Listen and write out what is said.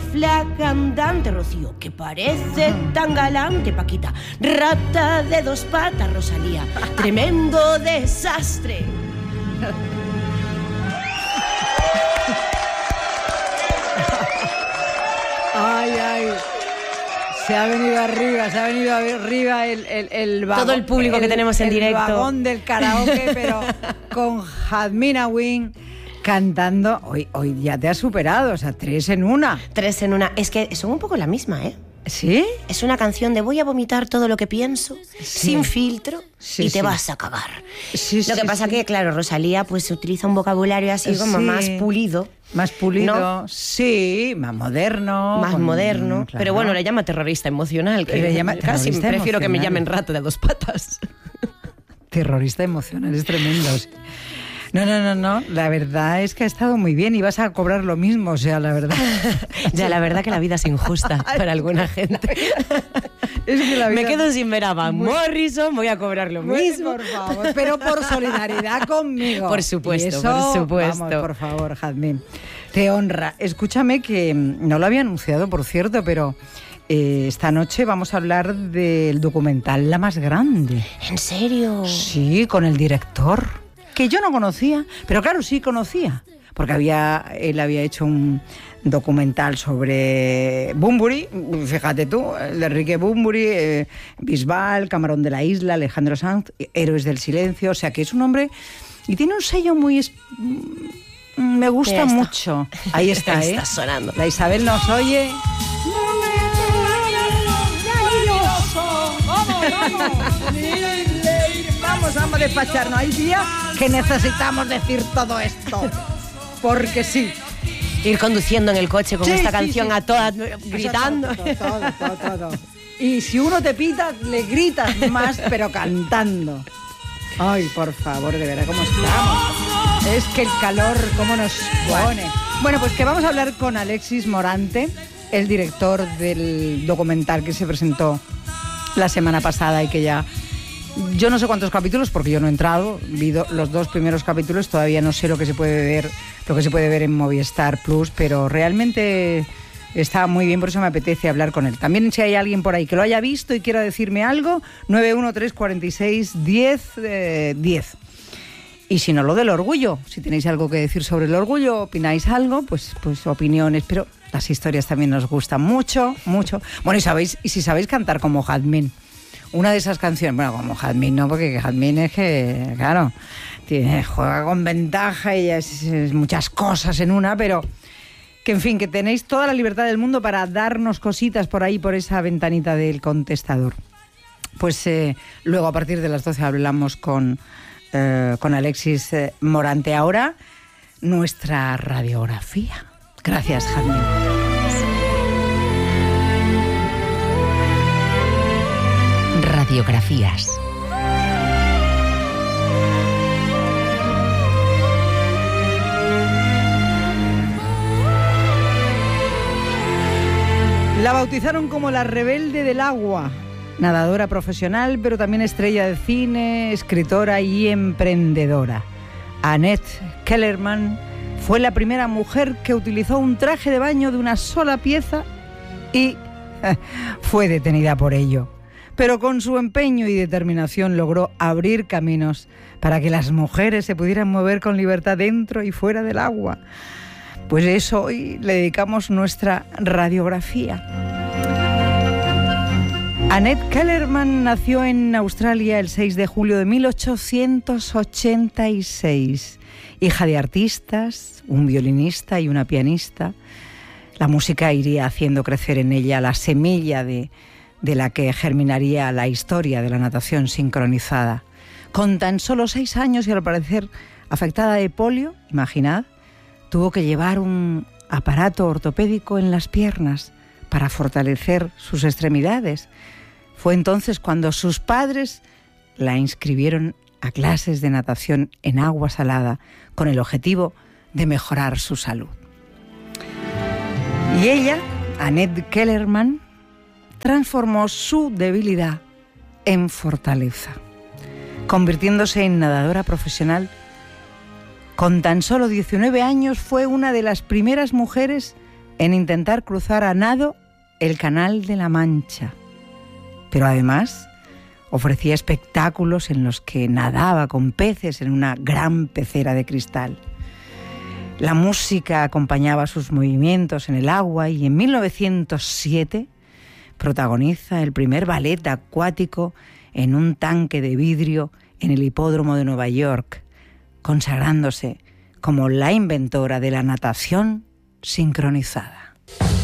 flaca andante, Rocío, que parece tan galante, Paquita. Rata de dos patas, Rosalía, tremendo desastre. Ay, ay. Se ha venido arriba el vagón. Todo el público que tenemos en directo. El vagón del karaoke, pero con Jazmín Awin cantando. Hoy ya te has superado, o sea, 3 en 1. 3 en 1. Es que son un poco la misma, ¿eh? ¿Sí? Es una canción de voy a vomitar todo lo que pienso, sin filtro, y te vas a cagar. Lo que pasa que, claro, Rosalía pues utiliza un vocabulario así como más pulido. Más pulido, ¿no? Sí, más moderno. Más moderno. Claro. Pero bueno, le llama terrorista emocional. Que Le llama casi terrorista prefiero que me emocional. llamen rata de 2 patas. Terrorista emocional, es tremendo. No. La verdad es que ha estado muy bien y vas a cobrar lo mismo, o sea, la verdad. Ya, la verdad que la vida es injusta para alguna gente. Es que la vida... Me quedo sin ver a Van Morrison, voy a cobrar lo mismo. Por favor, pero por solidaridad conmigo. Por supuesto, Y eso, por supuesto. Vamos, por favor, Jazmín. Te honra. Escúchame que no lo había anunciado, por cierto, pero esta noche vamos a hablar del documental La Más Grande. ¿En serio? Sí, con el director, que yo no conocía, pero claro, sí conocía, porque él había hecho un documental sobre Bunbury, fíjate tú, el de Enrique Bunbury, Bisbal, Camarón de la Isla, Alejandro Sanz, Héroes del Silencio, o sea que es un hombre y tiene un sello muy... me gusta mucho. Ahí está, Está sonando. La Isabel nos oye. Vamos a despacharnos. Hay días que necesitamos decir todo esto. Porque sí. Ir conduciendo en el coche con esta canción a todas gritando. Todo. Y si uno te pita, le gritas más, pero cantando. Ay, por favor, de verdad, ¿cómo estamos? Es que el calor, ¿cómo nos pone? Bueno, pues que vamos a hablar con Alexis Morante, el director del documental que se presentó la semana pasada y que ya... Yo no sé cuántos capítulos, porque yo no he entrado, vi los 2 primeros capítulos, todavía no sé lo que se puede ver en Movistar Plus, pero realmente está muy bien, por eso me apetece hablar con él. También si hay alguien por ahí que lo haya visto y quiera decirme algo, 913461010. Y si no, lo del orgullo, si tenéis algo que decir sobre el orgullo, opináis algo, pues opiniones, pero las historias también nos gustan mucho. Bueno, y si sabéis cantar como Jazmín. Una de esas canciones, bueno, como Jazmín no, porque Jazmín es que, claro, juega con ventaja y es muchas cosas en una, pero que, en fin, que tenéis toda la libertad del mundo para darnos cositas por ahí, por esa ventanita del contestador. Pues luego, a partir de las 12, hablamos con Alexis Morante. Ahora, nuestra radiografía. Gracias, Jazmín. Radiografías. La bautizaron como la rebelde del agua, nadadora profesional, pero también estrella de cine, escritora y emprendedora. Annette Kellerman fue la primera mujer que utilizó un traje de baño de una sola pieza y fue detenida por ello. Pero con su empeño y determinación logró abrir caminos para que las mujeres se pudieran mover con libertad dentro y fuera del agua. Pues eso hoy le dedicamos nuestra radiografía. Annette Kellerman nació en Australia el 6 de julio de 1886. Hija de artistas, un violinista y una pianista, la música iría haciendo crecer en ella la semilla de la que germinaría la historia de la natación sincronizada. Con tan solo 6 años y al parecer afectada de polio, imaginad, tuvo que llevar un aparato ortopédico en las piernas para fortalecer sus extremidades. Fue entonces cuando sus padres la inscribieron a clases de natación en agua salada con el objetivo de mejorar su salud. Y ella, Annette Kellerman, transformó su debilidad en fortaleza, convirtiéndose en nadadora profesional. Con tan solo 19 años fue una de las primeras mujeres en intentar cruzar a nado el Canal de la Mancha. Pero además ofrecía espectáculos en los que nadaba con peces en una gran pecera de cristal. La música acompañaba sus movimientos en el agua y en 1907 protagoniza el primer ballet acuático en un tanque de vidrio en el hipódromo de Nueva York, consagrándose como la inventora de la natación sincronizada.